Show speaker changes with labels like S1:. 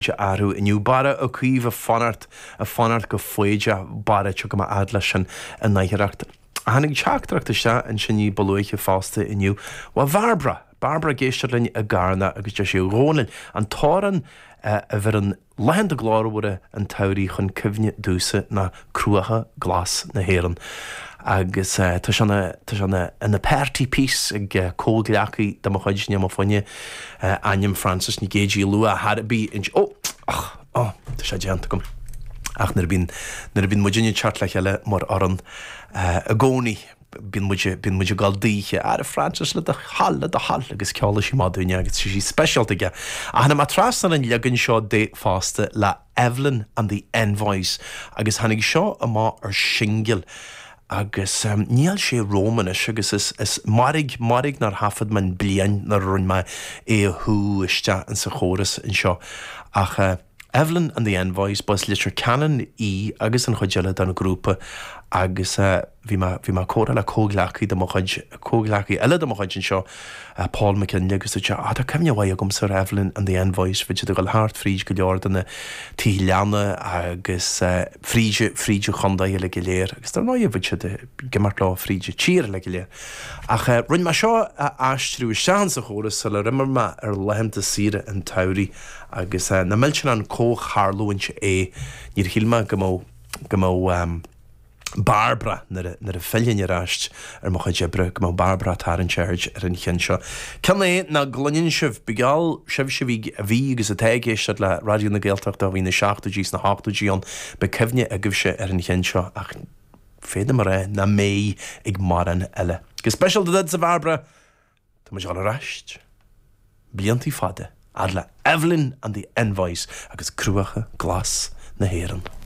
S1: Aru iniu bara a cuiomh a fanart go foiide bara tu go adla sin a naireacht. Hannig teachtarachta se an sin ní bolúiche fásta iniu wa Barbara géistearlinn a garna agus de sé rónin an táran a bhar an lehan a gláirhre an tairí chun cimhne dúsa na cruacha glas na héan. Agus tá sena ina pertí pís ag cógleachaí de mo chuid ne fáine Aim Francis ní géidí lua Harbí in tá sé deanta gom. Ach nar bín muidirine chat le heile mar aran a gcónaí bín muidir galdíe ar a Francis le a hall agus ceála sí máúine agus sí specialtaige. A hanna má trasna an legann seo dé fásta le Evelyn and the Envoys agus hannig seo a má ar singil. Agus níl sé Rómanis agus is marig nar hafad man blian nar run ma hu iste an sa chóras in seo. Ach Evelyn and the Envoys bus litir canan agus an chuideile don grúpa agus bhí má córa le cóglachaí de cóglachaí eile de chuidin seo Paul McKinley agus tá cemne bhaid agam sa Evelyn and the Envoys fiide go hart fríd go leordanna tí leanna agus fríide chundaí le go léir agus tar náid bhid de gemar lá fríide tír le go léir. Ach rinn mar seo aistriú sean sa chóras sa le rimar ma ar lehananta sire an tairí agus na milsin an cóch Harlóint níor hilma go Barbara nar a fillin ráist ar mo chuidebre go Barbara tar an charge ar an chin seo. Cen na gluinn sibh beáil sibh se bhí a bhí agus a teigéiste le radio na Gaeltachta a bhí na 7 na 8 an be cehne a gibse ar an chin seo ach féidir mar na mé ag mar an eile. Gus special de sa Barbara tá mar seáil ráist. Bíantí fada ar le Evelyn and the Envoys agus cruacha glas na héan.